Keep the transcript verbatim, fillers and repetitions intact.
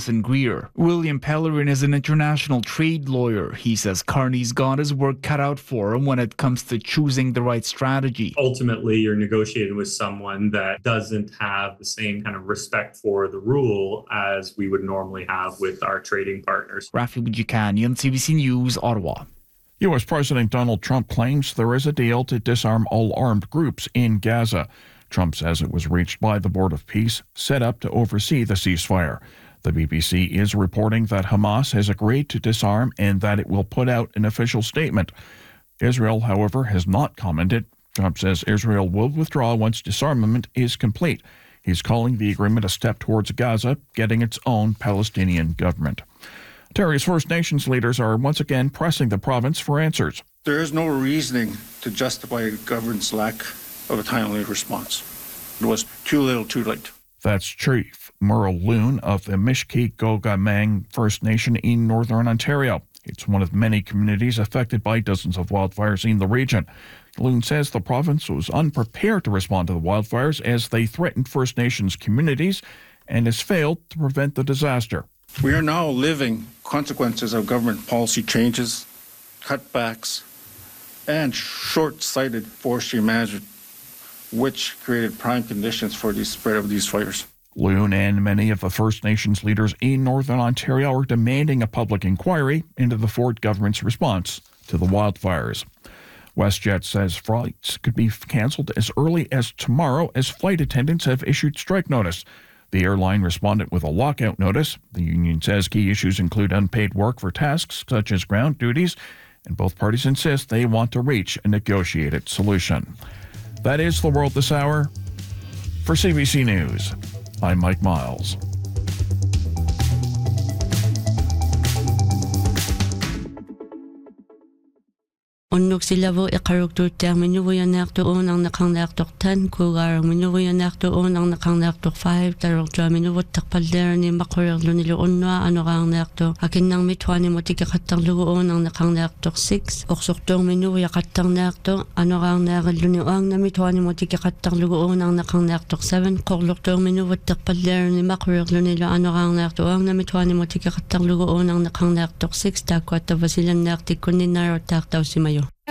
Jonathan Greer. William Pellerin is an international trade lawyer. He says Carney's got his work cut out for him when it comes to choosing the right strategy. Ultimately, you're negotiating with someone that doesn't have the same kind of respect for the rule as we would normally have with our trading partners. Rafi Bujikanian, C B C News, Ottawa. U S President Donald Trump claims there is a deal to disarm all armed groups in Gaza. Trump says it was reached by the Board of Peace, set up to oversee the ceasefire. The B B C is reporting that Hamas has agreed to disarm and that it will put out an official statement. Israel, however, has not commented. Trump says Israel will withdraw once disarmament is complete. He's calling the agreement a step towards Gaza getting its own Palestinian government. Ontario's First Nations leaders are once again pressing the province for answers. There is no reasoning to justify the government's lack of a timely response. It was too little, too late. That's Chief Merle Loon of the Mishkik-Gogamang First Nation in Northern Ontario. It's one of many communities affected by dozens of wildfires in the region. Loon says the province was unprepared to respond to the wildfires as they threatened First Nations communities and has failed to prevent the disaster. We are now living consequences of government policy changes, cutbacks, and short-sighted forestry management, which created prime conditions for the spread of these fires. Loon and many of the First Nations leaders in Northern Ontario are demanding a public inquiry into the Ford government's response to the wildfires. WestJet says flights could be cancelled as early as tomorrow as flight attendants have issued strike notice. The airline responded with a lockout notice. The union says key issues include unpaid work for tasks such as ground duties, and both parties insist they want to reach a negotiated solution. That is the world this hour. For C B C News, I'm Mike Miles. Unnuk silavo iqaruktur ter minuyanakto onang nakangaktok ten kugar minuyanakto onang nakangaktok five taroktra minuwat takpalder ni makuraglo nilo unwa anorang nakto akin nang mitwani mo tikakatang lugo onang nakangaktok six oksoktong minuyakatang nakto anorang nakalo ni ang na mitwani mo tikakatang lugo onang nakangaktok seven kokloktong minuwat takpalder ni makuraglo nilo anorang nakto ang na mitwani mo tikakatang lugo onang nakangaktok six takwat tavasilan nakti kunin narot taktaw si mayo.